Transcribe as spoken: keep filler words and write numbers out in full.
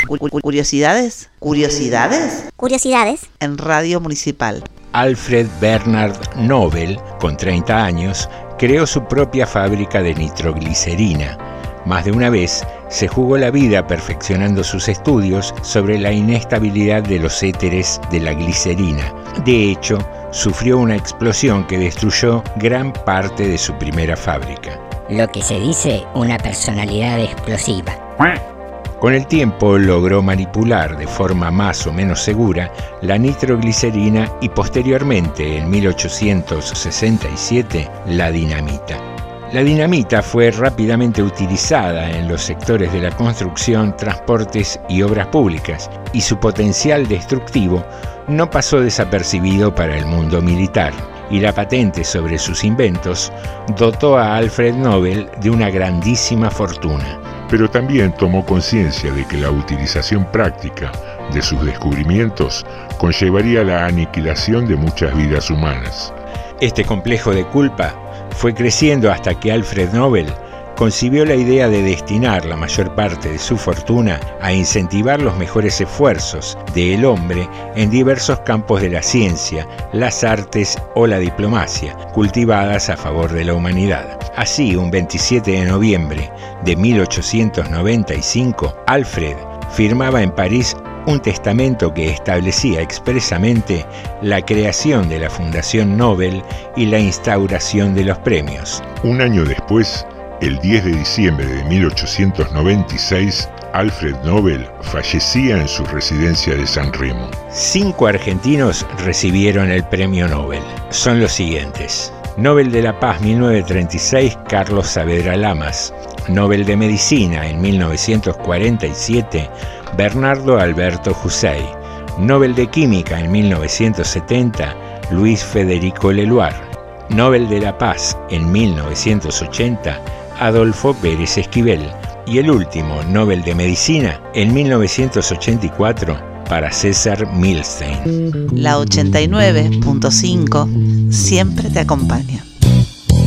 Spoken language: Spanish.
Curiosidades, curiosidades, curiosidades en Radio Municipal. Alfred Bernard Nobel, con treinta años, creó su propia fábrica de nitroglicerina. Más de una vez se jugó la vida perfeccionando sus estudios sobre la inestabilidad de los éteres de la glicerina. De hecho, sufrió una explosión que destruyó gran parte de su primera fábrica. Lo que se dice una personalidad explosiva. Con el tiempo logró manipular de forma más o menos segura la nitroglicerina y posteriormente, en mil ochocientos sesenta y siete, la dinamita. La dinamita fue rápidamente utilizada en los sectores de la construcción, transportes y obras públicas, y su potencial destructivo no pasó desapercibido para el mundo militar, y la patente sobre sus inventos dotó a Alfred Nobel de una grandísima fortuna. Pero también tomó conciencia de que la utilización práctica de sus descubrimientos conllevaría la aniquilación de muchas vidas humanas. Este complejo de culpa fue creciendo hasta que Alfred Nobel concibió la idea de destinar la mayor parte de su fortuna a incentivar los mejores esfuerzos del hombre en diversos campos de la ciencia, las artes o la diplomacia, cultivadas a favor de la humanidad. Así, un veintisiete de noviembre de mil ochocientos noventa y cinco, Alfred firmaba en París un testamento que establecía expresamente la creación de la Fundación Nobel y la instauración de los premios. Un año después, el diez de diciembre de mil ochocientos noventa y seis, Alfred Nobel fallecía en su residencia de San Remo. Cinco argentinos recibieron el premio Nobel. Son los siguientes: Nobel de la Paz mil novecientos treinta y seis, Carlos Saavedra Lamas. Nobel de Medicina en mil novecientos cuarenta y siete, Bernardo Alberto Hussein. Nobel de Química en mil novecientos setenta, Luis Federico Leloir. Nobel de la Paz en mil novecientos ochenta, Adolfo Pérez Esquivel. Y el último Nobel de Medicina en mil novecientos ochenta y cuatro para César Milstein. La ochenta y nueve punto cinco siempre te acompaña.